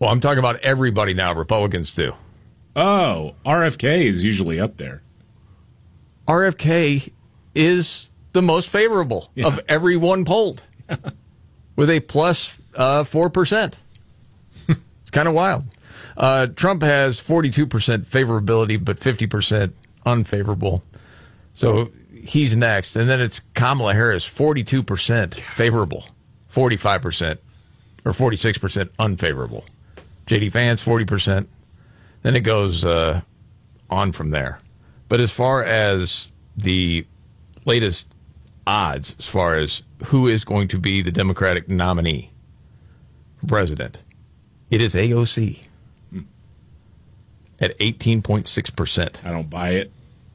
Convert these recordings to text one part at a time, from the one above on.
Well, I'm talking about everybody now, Republicans too. Oh, RFK is usually up there. RFK is the most favorable of everyone polled with a plus 4%. It's kind of wild. Trump has 42% favorability, but 50% unfavorable. So he's next. And then it's Kamala Harris, 42% favorable, 45% or 46% unfavorable. J.D. Vance, 40%. Then it goes on from there. But as far as the latest odds, as far as who is going to be the Democratic nominee for president, it is AOC at 18.6%. I don't buy it.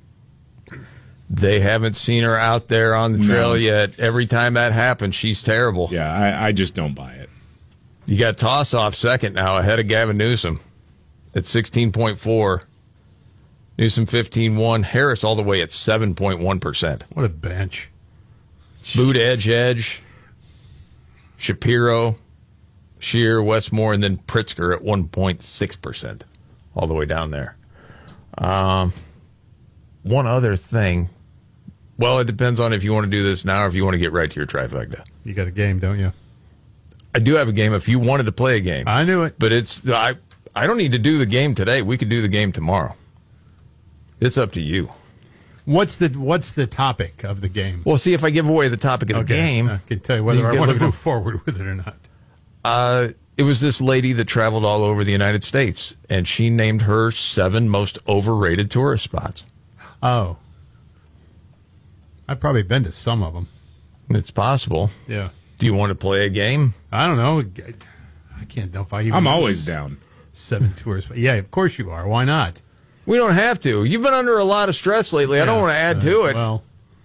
They haven't seen her out there on the trail yet. Every time that happens, she's terrible. Yeah, I just don't buy it. You got Tossoff second now, ahead of Gavin Newsom at 16.4. Newsom 15.1. Harris all the way at 7.1%. What a bench. Buttigieg, Shapiro, Scheer, Westmore, and then Pritzker at 1.6%. All the way down there. One other thing. Well, it depends on if you want to do this now or if you want to get right to your trifecta. You got a game, don't you? I do have a game if you wanted to play a game. I knew it. But I don't need to do the game today. We could do the game tomorrow. It's up to you. What's the topic of the game? Well, see, if I give away the topic of the game, I can tell you whether I want to move forward with it or not. It was this lady that traveled all over the United States, and she named her 7 most overrated tourist spots. Oh. I've probably been to some of them. It's possible. Yeah. Do you want to play a game? I don't know. I can't know if I even... I'm always down. 7 tourists. Yeah, of course you are. Why not? We don't have to. You've been under a lot of stress lately. I don't want to add to it. Well,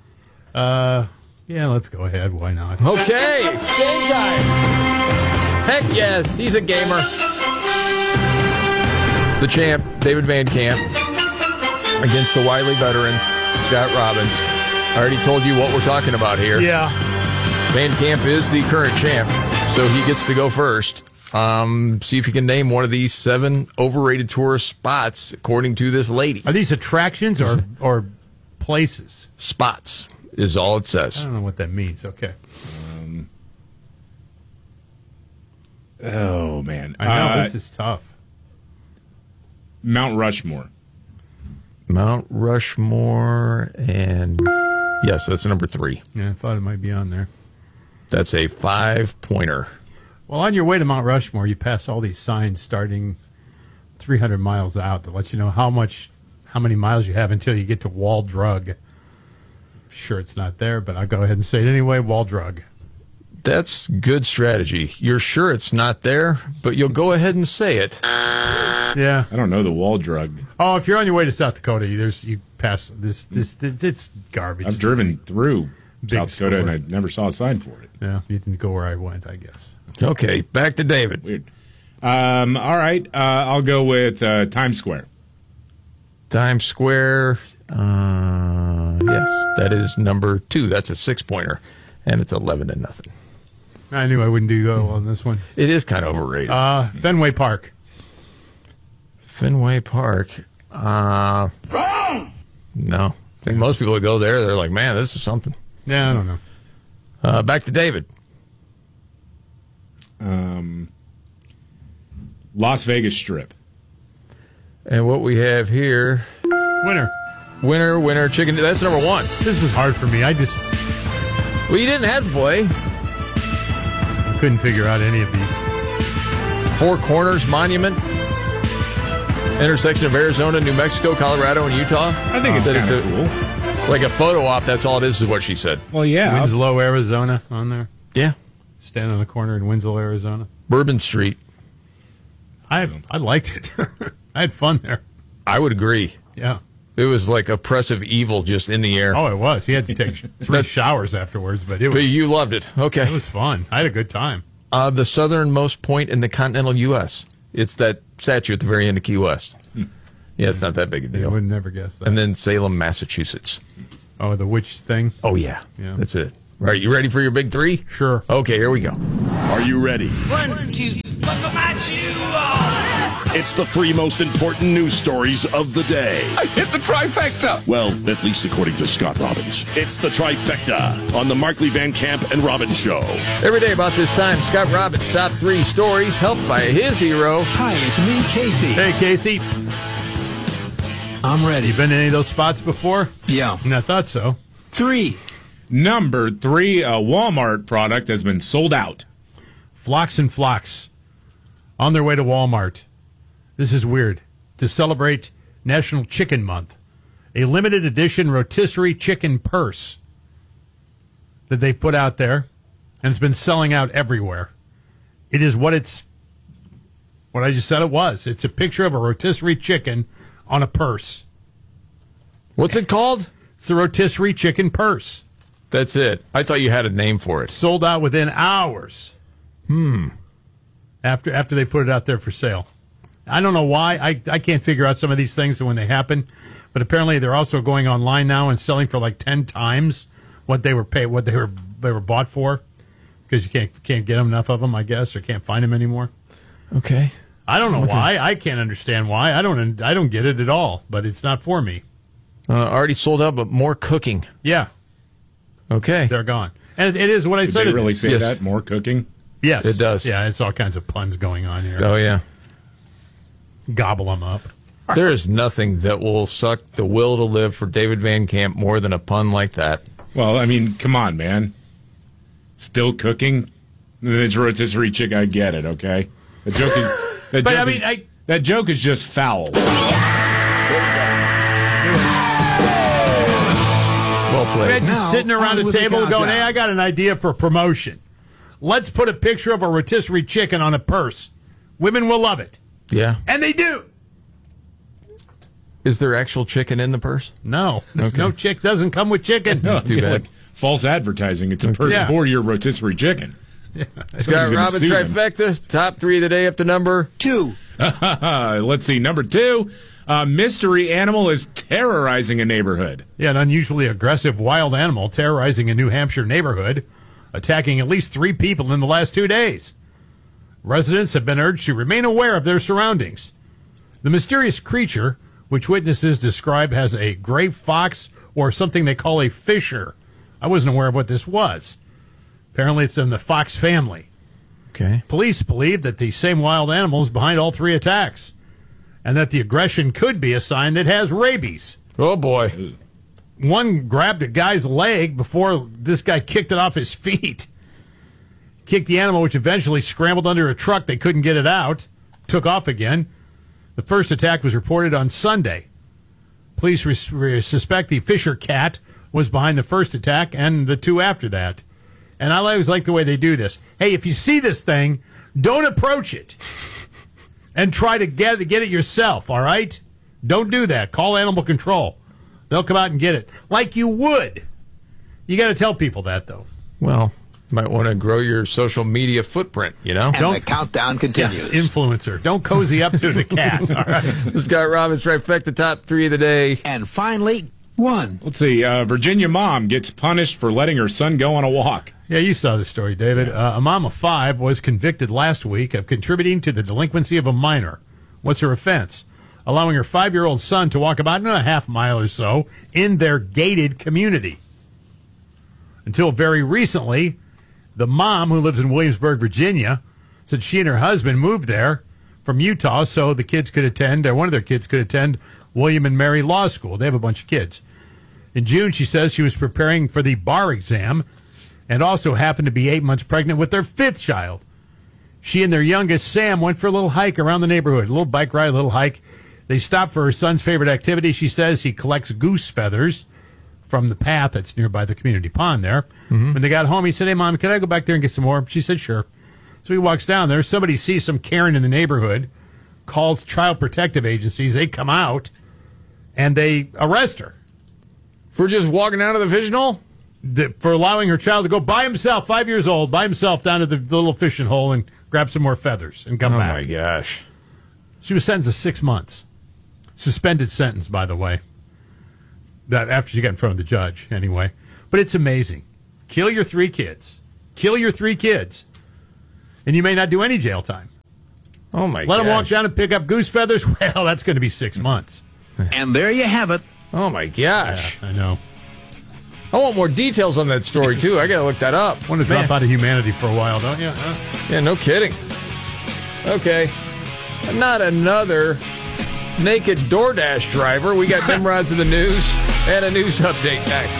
yeah, let's go ahead. Why not? Okay. Game time. Heck yes. He's a gamer. The champ, David Van Camp, against the wily veteran, Scott Robbins. I already told you what we're talking about here. Yeah. Van Camp is the current champ, so he gets to go first. See if you can name one of these 7 overrated tourist spots, according to this lady. Are these attractions or places? Spots is all it says. I don't know what that means. Okay. Oh, man. I know, this is tough. Mount Rushmore. Mount Rushmore, and yes, that's number 3. Yeah, I thought it might be on there. That's a 5-pointer. Well, on your way to Mount Rushmore, you pass all these signs starting 300 miles out to let you know how many miles you have until you get to Wall Drug. Sure, it's not there, but I'll go ahead and say it anyway. Wall Drug. That's good strategy. You're sure it's not there, but you'll go ahead and say it. Yeah. I don't know the Wall Drug. Oh, if you're on your way to South Dakota, you pass this. It's garbage. I've driven through South Dakota, score. and I never saw a sign for it. Yeah, you didn't go where I went, I guess. Okay, back to David. Weird. All right, I'll go with Times Square. Times Square, yes, that is number 2. That's a 6-pointer, and it's 11-0. I knew I wouldn't do well on this one. It is kind of overrated. Fenway Park. Fenway Park. Wrong! No. I think most people that go there, they're like, man, this is something. Yeah, I don't know. Back to David. Las Vegas Strip. And what we have here... Winner, chicken. That's number 1. This was hard for me. Well, you didn't have to play. I couldn't figure out any of these. Four Corners Monument. Intersection of Arizona, New Mexico, Colorado, and Utah. I think it's kind of cool. Like a photo op, that's all it is what she said. Well, yeah. Winslow, Arizona on there. Yeah. Stand on the corner in Winslow, Arizona. Bourbon Street. I liked it. I had fun there. I would agree. Yeah. It was like oppressive evil just in the air. Oh, it was. You had to take 3 showers afterwards, but you loved it. Okay. It was fun. I had a good time. The southernmost point in the continental U.S. It's that statue at the very end of Key West. Yeah, it's not that big a deal. I would never guess that. And then Salem, Massachusetts. Oh, the witch thing? Oh, yeah. That's it. All right, you ready for your big 3? Sure. Okay, here we go. Are you ready? 1, 2, 3. buckle my shoe on. It's the three most important news stories of the day. I hit the trifecta. Well, at least according to Scott Robbins. It's the trifecta on the Markley Van Camp and Robbins Show. Every day about this time, Scott Robbins' top 3 stories, helped by his hero. Hi, it's me, Casey. Hey, Casey. I'm ready. You been to any of those spots before? Yeah. I thought so. 3. Number 3, a Walmart product has been sold out. Flocks and Flocks on their way to Walmart. This is weird. To celebrate National Chicken Month, a limited edition rotisserie chicken purse that they put out there, and it's been selling out everywhere. It is what I just said it was. It's a picture of a rotisserie chicken on a purse. What's it called? It's the rotisserie chicken purse. That's it. I thought you had a name for it. Sold out within hours. After they put it out there for sale. I don't know why. I can't figure out some of these things when they happen. But apparently they're also going online now and selling for like 10 times what they were bought for, because you can't get enough of them, I guess, or can't find them anymore. Okay. I don't know why. I can't understand why. I don't get it at all. But it's not for me. Already sold out, but more cooking. Yeah, Okay. they're gone. And it is what I Did said. they it really is. say Yes. that? More cooking? Yes, It does. Yeah, it's all kinds of puns going on here. Oh, yeah. Gobble them up. There is nothing that will suck the will to live for David Van Camp more than a pun like that. Well, I mean, come on, man. Still cooking? It's rotisserie chicken. I get it, okay? The joke is... that joke is just foul. Well played. Imagine Now, sitting around on a with the table going, countdown. hey, I got an idea for a promotion. Let's put a picture of a rotisserie chicken on a purse. Women will love it. Yeah. And they do. Is there actual chicken in the purse? No. Okay. No chick doesn't come with chicken. No, Too yeah, bad. like false advertising. It's a purse Yeah. for your rotisserie chicken. Scott gonna Robbins sue them. trifecta. Top 3 of the day up to number. 2. Let's see. Number 2, a mystery animal is terrorizing a neighborhood. Yeah, an unusually aggressive wild animal terrorizing a New Hampshire neighborhood, attacking at least 3 people in the last 2 days. Residents have been urged to remain aware of their surroundings. The mysterious creature, which witnesses describe as a gray fox or something they call a fisher. I wasn't aware of what this was. Apparently it's in the fox family. Okay. Police believe that the same wild animal is behind all 3 attacks, and that the aggression could be a sign that it has rabies. Oh, boy. One grabbed a guy's leg before this guy kicked it off his feet. Kicked the animal, which eventually scrambled under a truck. They couldn't get it out. Took off again. The first attack was reported on Sunday. Police suspect the Fisher cat was behind the first attack and the 2 after that. And I always like the way they do this. Hey, if you see this thing, don't approach it and try to get it yourself, all right? Don't do that. Call animal control. They'll come out and get it. Like you would. You got to tell people that, though. Well, might want to grow your social media footprint, you know? And the countdown continues. Influencer. Don't cozy up to the cat, all right? Scott Robbins trifecta. Top 3 of the day. And finally, 1. Let's see. Virginia mom gets punished for letting her son go on a walk. Yeah, you saw the story, David. A mom of 5 was convicted last week of contributing to the delinquency of a minor. What's her offense? Allowing her 5-year-old son to walk about a half mile or so in their gated community. Until very recently, the mom, who lives in Williamsburg, Virginia, said she and her husband moved there from Utah so the kids could attend, or one of their kids could attend, William and Mary Law School. They have a bunch of kids. In June, she says she was preparing for the bar exam and also happened to be 8 months pregnant with their 5th child. She and their youngest, Sam, went for a little hike around the neighborhood, a little bike ride, a little hike. They stopped for her son's favorite activity. She says he collects goose feathers from the path that's nearby the community pond there. When they got home, he said, hey, Mom, can I go back there and get some more? She said, sure. So he walks down there. Somebody sees some Karen in the neighborhood, calls Child Protective Agencies. They come out, and they arrest her. For just walking out of the fishing hole? For allowing her child to go by himself, 5 years old, by himself down to the little fishing hole and grab some more feathers and come Oh, back. my gosh. She was sentenced to 6 months. Suspended sentence, by the way. That after she got in front of the judge, anyway. But it's amazing. Kill your 3 kids. Kill your 3 kids. And you may not do any jail time. Oh, my Let gosh. him walk down and pick up goose feathers? Well, that's going to be 6 months. And there you have it. Oh, my gosh. Yeah, I know. I want more details on that story, too. I got to look that up. Want to drop out of humanity for a while, don't you? Huh? Yeah, no kidding. Okay. Not another naked DoorDash driver. We got Nimrods of the news and a news update next.